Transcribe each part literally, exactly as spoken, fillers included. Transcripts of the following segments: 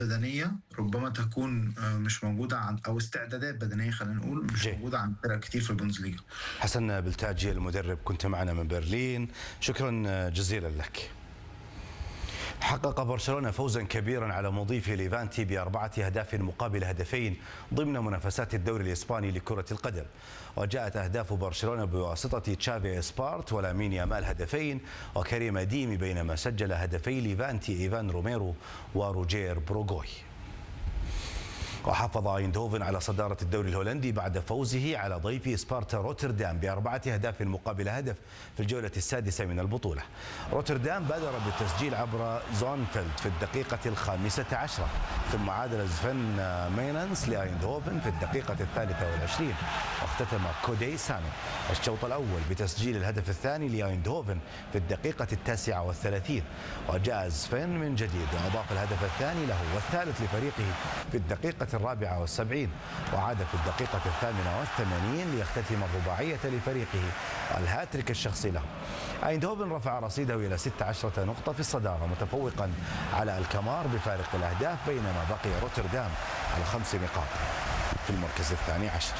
بدنية ربما تكون آه، مش موجودة عند، أو استعدادات بدنية خلينا نقول مش جي. موجودة عند فرق كتير في البوندسليغا. حسن بلتاجي المدرب، كنت معنا من برلين، شكرا جزيلا لك. حقق برشلونة فوزا كبيرا على مضيفه ليفانتي بأربعة أهداف مقابل هدفين ضمن منافسات الدوري الإسباني لكرة القدم، وجاءت أهداف برشلونة بواسطة تشافي إسبارت ولامين يامال هدفين وكريم ديمي، بينما سجل هدفي ليفانتي إيفان روميرو وروجير بروغوي. وحافظ ايندهوفن على صدارة الدوري الهولندي بعد فوزه على ضيف سبارتا روتردام بأربعة أهداف مقابل هدف في الجولة السادسة من البطولة. روتردام بادر بالتسجيل عبر زونفيلد في الدقيقة الخامسة عشرة، ثم عادل سفن مينانس لايندهوفن في الدقيقة الثالثة والعشرين، واختتم كودي سانو الشوط الأول بتسجيل الهدف الثاني لايندهوفن في الدقيقة التاسعة والثلاثين، وجاء سفن من جديد وأضاف الهدف الثاني له والثالث لفريقه في الدقيقة الرابعة والسبعين، وعاد في الدقيقة الثامنة والثمانين ليختتم الرباعية لفريقه الهاتريك الشخصي له. ايندهوفن رفع رصيده إلى ستة عشر نقطة في الصدارة متفوقا على الكمار بفارق الأهداف، بينما بقي روتردام على خمس نقاط في المركز الثاني عشر.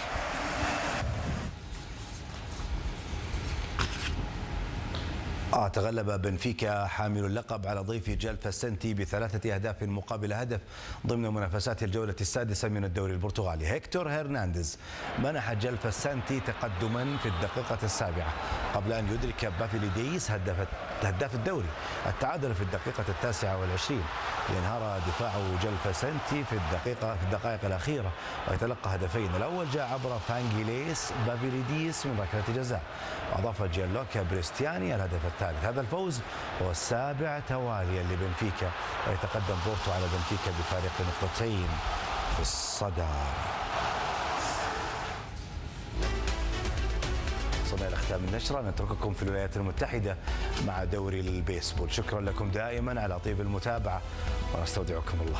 آه تغلب بنفيكا حامل اللقب على ضيف جلفا سنتي بثلاثة أهداف مقابل هدف ضمن منافسات الجولة السادسة من الدوري البرتغالي. هيكتور هرنانديز منح جلفا سنتي تقدما في الدقيقة السابعة قبل أن يدرك بافيليديس هدف هداف الدوري التعادل في الدقيقة التاسعة والعشرين، لينهار دفاع جلفا سنتي في الدقيقة في الدقائق الأخيرة ويتلقى هدفين. الأول جاء عبر فانجيليس بافيليديس من ركلة جزاء، وأضاف جيانلوكا بريستياني الهدف الثالث. هذا الفوز هو السابع تواليا لبنفيكا، ويتقدم بورتو على بنفيكا بفارق نقطتين في الصدارة. وصلنا إلى ختام النشرة، نترككم في الولايات المتحدة مع دوري البيسبول. شكرا لكم دائما على طيب المتابعة، ونستودعكم الله.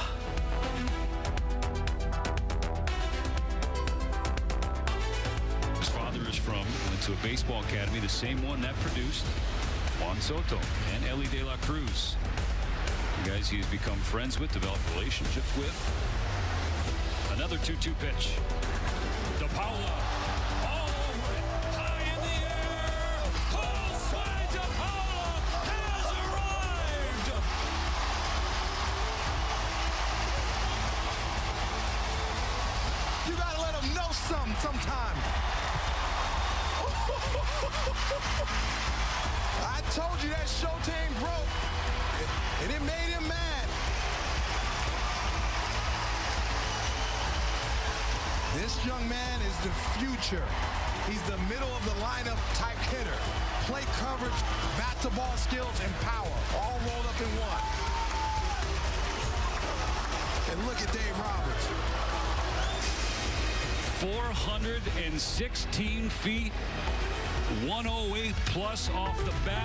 From went to a baseball academy, the same one that produced Juan Soto and Elly De La Cruz, the guys he's become friends with, developed relationships with. Another two two pitch. De Paula, all over it, high in the air. Jose De Paula has arrived. You gotta let them know something sometime. I told you that Showtime broke, and it made him mad. This young man is the future. He's the middle of the lineup type hitter. Play coverage, bat-to-ball skills, and power, all rolled up in one. And look at Dave Roberts. four hundred sixteen feet, one oh eight plus off the bat.